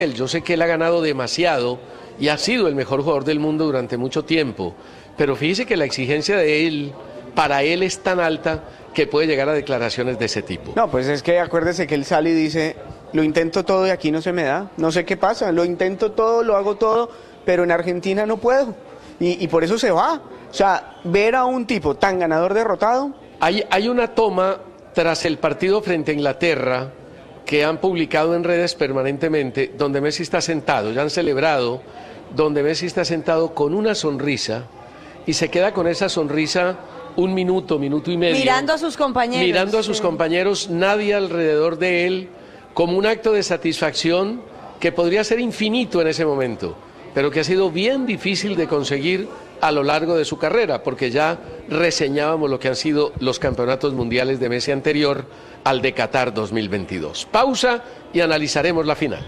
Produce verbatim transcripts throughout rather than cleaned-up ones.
Yo sé que él ha ganado demasiado y ha sido el mejor jugador del mundo durante mucho tiempo, pero fíjese que la exigencia de él, para él es tan alta que puede llegar a declaraciones de ese tipo. No, pues es que acuérdese que él sale y dice, lo intento todo y aquí no se me da, no sé qué pasa, lo intento todo, lo hago todo, pero en Argentina no puedo, y, y por eso se va. O sea, ver a un tipo tan ganador derrotado. Hay, hay una toma tras el partido frente a Inglaterra que han publicado en redes permanentemente, donde Messi está sentado, ya han celebrado, donde Messi está sentado con una sonrisa y se queda con esa sonrisa un minuto, minuto y medio. Mirando a sus compañeros. Mirando a sus sí. compañeros, nadie alrededor de él, como un acto de satisfacción que podría ser infinito en ese momento, pero que ha sido bien difícil de conseguir a lo largo de su carrera, porque ya reseñábamos lo que han sido los campeonatos mundiales de Messi anterior al de Qatar dos mil veintidós. Pausa y analizaremos la final.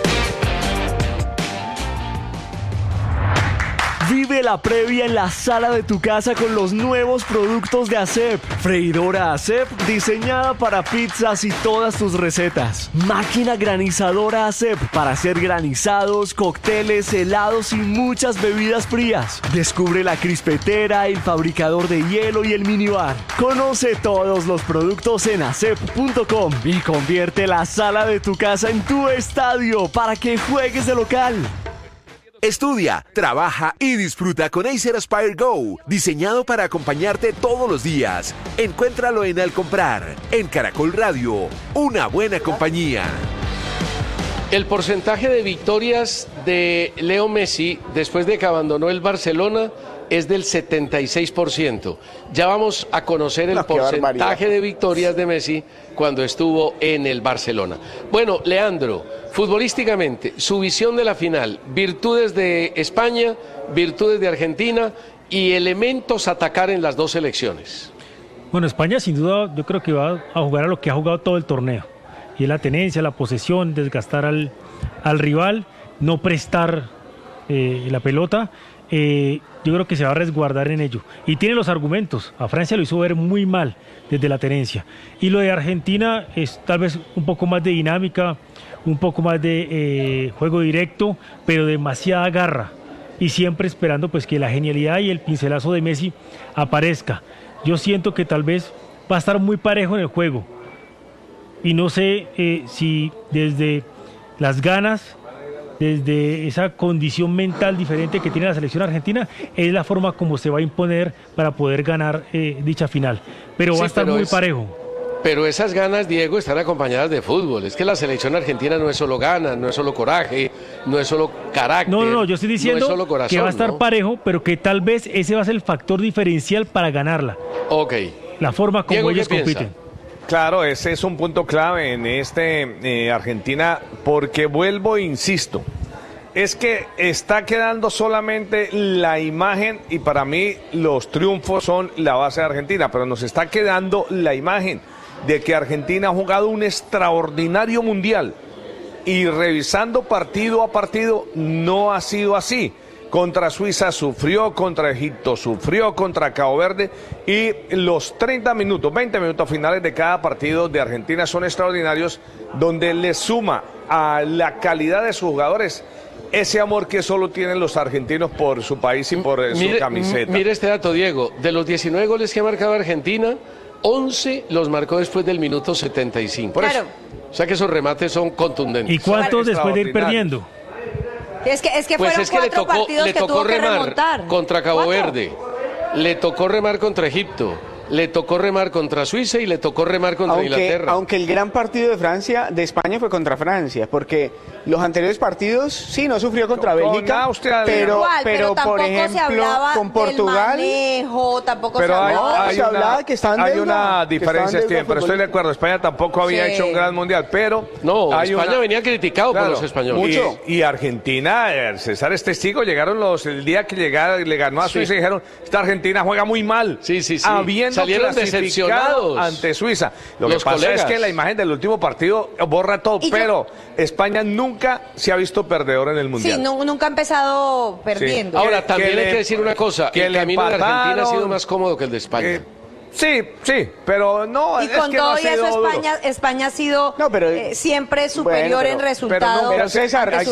Vive la previa en la sala de tu casa con los nuevos productos de ASEP. Freidora ASEP diseñada para pizzas y todas tus recetas. Máquina granizadora ASEP para hacer granizados, cócteles, helados y muchas bebidas frías. Descubre la crispetera, el fabricador de hielo y el minibar. Conoce todos los productos en asep punto com y convierte la sala de tu casa en tu estadio para que juegues de local. Estudia, trabaja y disfruta con Acer Aspire Go, diseñado para acompañarte todos los días. Encuéntralo en Al Comprar, en Caracol Radio, una buena compañía. El porcentaje de victorias de Leo Messi después de que abandonó el Barcelona es del setenta y seis por ciento. Ya vamos a conocer el No, qué porcentaje barbaridad. de victorias de Messi cuando estuvo en el Barcelona. Bueno, Leandro, futbolísticamente, su visión de la final, virtudes de España, virtudes de Argentina y elementos a atacar en las dos selecciones. Bueno, España sin duda yo creo que va a jugar a lo que ha jugado todo el torneo. Y es la tenencia, la posesión, desgastar al, al rival, no prestar eh, la pelota. Eh, yo creo que se va a resguardar en ello. Y tiene los argumentos. A Francia lo hizo ver muy mal desde la tenencia. Y lo de Argentina es tal vez un poco más de dinámica, un poco más de eh, juego directo, pero demasiada garra. Y siempre esperando pues que la genialidad y el pincelazo de Messi aparezca. Yo siento que tal vez va a estar muy parejo en el juego. Y no sé eh, si desde las ganas, desde esa condición mental diferente que tiene la selección argentina, es la forma como se va a imponer para poder ganar eh, dicha final. Pero Sí, va a estar pero muy es- parejo. Pero esas ganas, Diego, están acompañadas de fútbol. Es que la selección argentina no es solo ganas, no es solo coraje, no es solo carácter. No, no, no, yo estoy no diciendo es solo corazón, que va a estar ¿no? parejo, pero que tal vez ese va a ser el factor diferencial para ganarla. Ok. La forma como Diego, ¿qué ellos piensa? compiten. Claro, ese es un punto clave en este eh, Argentina, porque vuelvo e insisto, es que está quedando solamente la imagen, y para mí los triunfos son la base de Argentina, pero nos está quedando la imagen de que Argentina ha jugado un extraordinario mundial, y revisando partido a partido no ha sido así. Contra Suiza sufrió, contra Egipto sufrió, contra Cabo Verde, y los treinta minutos, veinte minutos finales de cada partido de Argentina son extraordinarios, donde le suma a la calidad de sus jugadores ese amor que solo tienen los argentinos por su país y por eh, su Mire, camiseta. mire este dato, Diego. De los diecinueve goles que ha marcado Argentina, once los marcó después del minuto setenta y cinco. Por Claro. eso. O sea que esos remates son contundentes. ¿Y cuántos después de ir extraordinarios. perdiendo? Es que, es que Pues fueron es que le cuatro tocó, partidos le que tocó tuvo que remar remontar. contra Cabo ¿Cuatro? Verde, le tocó remar contra Egipto, le tocó remar contra Suiza y le tocó remar contra Aunque, Inglaterra. aunque el gran partido de Francia, de España fue contra Francia, porque los anteriores partidos sí no sufrió contra Con- con Bélgica, Austria, pero, Igual, pero, tampoco por ejemplo se hablaba con Portugal. del manejo, tampoco Pero se hay, hablaba No, hay se una, hablaba que estaba en hay deuda, una que estaba en diferencia, deuda Steven, pero estoy de futbolística. acuerdo. España tampoco había Sí. hecho un gran mundial, pero No, hay España una- venía criticado Claro, por los españoles. mucho. Y, y Argentina, eh, César es testigo, llegaron los, el día que llegara, le ganó a Sí. Suiza y dijeron, esta Argentina juega muy mal. Sí, sí, sí. Habiendo Salieron clasificado decepcionados. ante Suiza. Lo Los que pasa colegas. es que la imagen del último partido borra todo, Y yo- pero España nunca se ha visto perdedor en el mundial. Sí, nu- nunca ha empezado perdiendo. Ahora, que también le- hay que decir una cosa, que el le camino de Argentina ha sido empataron, más cómodo que el de España. Eh, Sí, sí, pero no, Y es con que no todo ha y eso sido duro. España, España ha sido No, pero- eh, siempre superior bueno, pero- en resultados. pero Pero César, ante aquí